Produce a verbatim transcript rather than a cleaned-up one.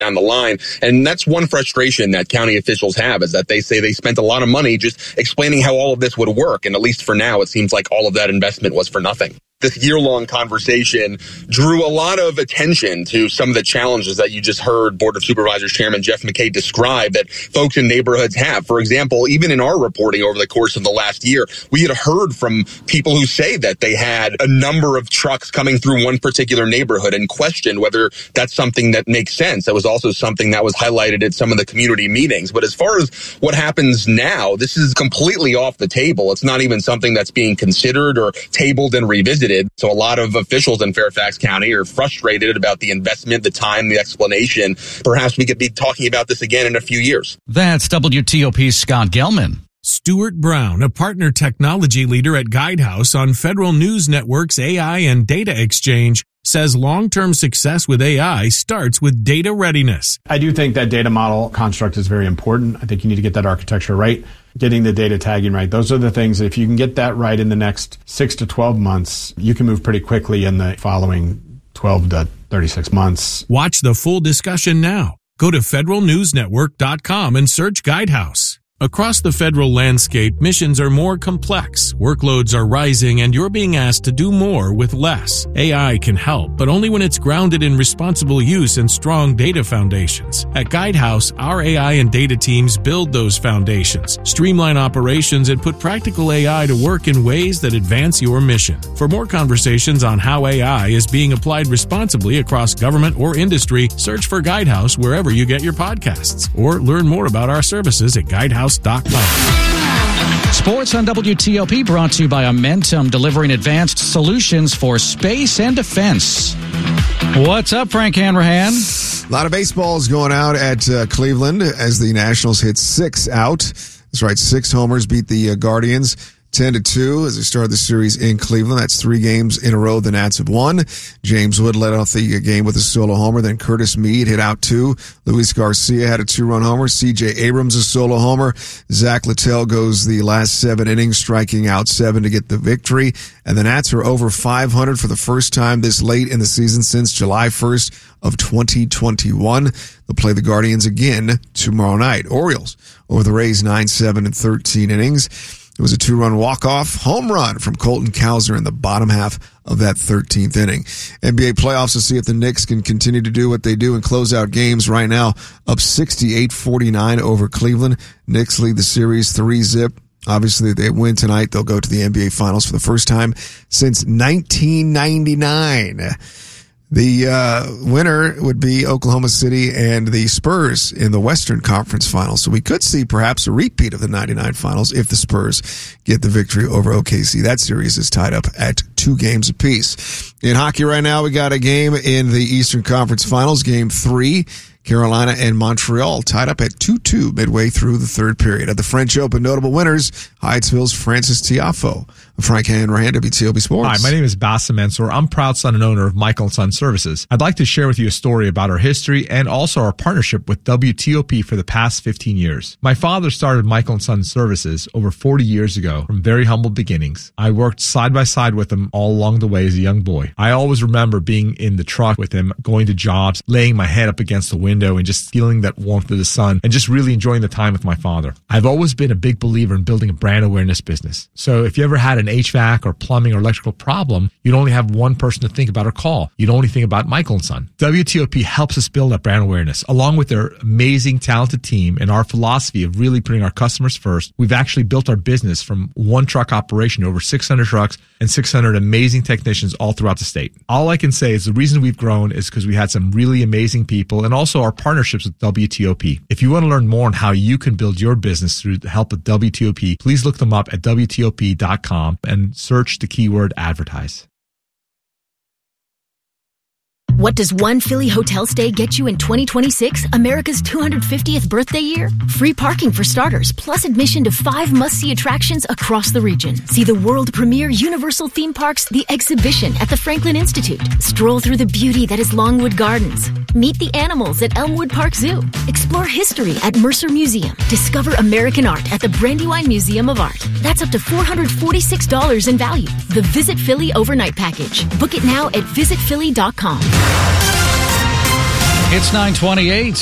down the line. And that's one frustration that county officials have, is that they say they spent a lot of money just explaining how all of this would work. And at least for now, it seems like all of that investment was for nothing. This year-long conversation drew a lot of attention to some of the challenges that you just heard Board of Supervisors Chairman Jeff McKay describe that folks in neighborhoods have. For example, even in our reporting over the course of the last year, we had heard from people who say that they had a number of trucks coming through one particular neighborhood and questioned whether that's something that makes sense. That was also something that was highlighted at some of the community meetings. But as far as what happens now, this is completely off the table. It's not even something that's being considered or tabled and revisited. So a lot of officials in Fairfax County are frustrated about the investment, the time, the explanation. Perhaps we could be talking about this again in a few years. That's W T O P's Scott Gelman. Stuart Brown, a partner technology leader at Guidehouse on Federal News Network's A I and Data Exchange, says long-term success with A I starts with data readiness. I do think that data model construct is very important. I think you need to get that architecture right, getting the data tagging right. Those are the things that if you can get that right in the next six to twelve months, you can move pretty quickly in the following twelve to thirty-six months. Watch the full discussion now. Go to federal news network dot com and search Guidehouse. Across the federal landscape, missions are more complex, workloads are rising, and you're being asked to do more with less. A I can help, but only when it's grounded in responsible use and strong data foundations. At Guidehouse, our A I and data teams build those foundations, streamline operations, and put practical A I to work in ways that advance your mission. For more conversations on how A I is being applied responsibly across government or industry, search for Guidehouse wherever you get your podcasts, or learn more about our services at guidehouse dot com. Sports on W T O P brought to you by Amentum, delivering advanced solutions for space and defense. What's up, Frank Hanrahan? A lot of baseballs going out at uh, Cleveland as the Nationals hit six out. That's right, six homers beat the uh, Guardians ten to two as they started the series in Cleveland. That's three games in a row the Nats have won. James Wood led off the game with a solo homer. Then Curtis Mead hit out two. Luis Garcia had a two-run homer. C J Abrams a solo homer. Zach Littell goes the last seven innings, striking out seven to get the victory. And the Nats are over five hundred for the first time this late in the season since July first of twenty twenty-one. They'll play the Guardians again tomorrow night. Orioles over the Rays nine seven and thirteen innings. It was a two-run walk-off home run from Colton Cowser in the bottom half of that thirteenth inning. N B A playoffs to see if the Knicks can continue to do what they do and close out games. Right now, up sixty-eight forty-nine over Cleveland. Knicks lead the series three zip. Obviously, if they win tonight, they'll go to the N B A Finals for the first time since nineteen ninety-nine. The uh, winner would be Oklahoma City and the Spurs in the Western Conference Finals. So we could see perhaps a repeat of the ninety-nine Finals if the Spurs get the victory over O K C. That series is tied up at two games apiece. In hockey right now, we got a game in the Eastern Conference Finals, game three. Carolina and Montreal tied up at two two midway through the third period. At the French Open, notable winners, Hyattsville's Francis Tiafoe. Frank Hanrahan, W T O P Sports. Hi, my name is Bassem Mansour. I'm proud son and owner of Michael and Son Services. I'd like to share with you a story about our history and also our partnership with W T O P for the past fifteen years. My father started Michael and Son Services over forty years ago from very humble beginnings. I worked side by side with him all along the way as a young boy. I always remember being in the truck with him, going to jobs, laying my head up against the window and just feeling that warmth of the sun and just really enjoying the time with my father. I've always been a big believer in building a brand awareness business. So if you ever had an H V A C or plumbing or electrical problem, you'd only have one person to think about or call. You'd only think about Michael and Son. W T O P helps us build that brand awareness along with their amazing, talented team and our philosophy of really putting our customers first. We've actually built our business from one truck operation to over six hundred trucks and six hundred amazing technicians all throughout the state. All I can say is the reason we've grown is because we had some really amazing people and also our partnerships with W T O P. If you want to learn more on how you can build your business through the help of W T O P, please look them up at W T O P dot com and search the keyword advertise. What does one Philly hotel stay get you in twenty twenty-six, America's two hundred fiftieth birthday year? Free parking for starters, plus admission to five must-see attractions across the region. See the world premiere Universal Theme Parks The Exhibition at the Franklin Institute. Stroll through the beauty that is Longwood Gardens. Meet the animals at Elmwood Park Zoo. Explore history at Mercer Museum. Discover American art at the Brandywine Museum of Art. That's up to four hundred forty-six dollars in value. The Visit Philly Overnight Package. Book it now at visit philly dot com. It's nine twenty-eight.